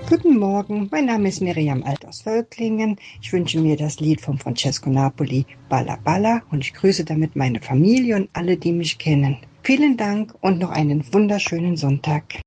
Guten Morgen, mein Name ist Miriam Alt aus Völklingen. Ich wünsche mir das Lied von Francesco Napoli, Balla Balla, und ich grüße damit meine Familie und alle, die mich kennen. Vielen Dank und noch einen wunderschönen Sonntag.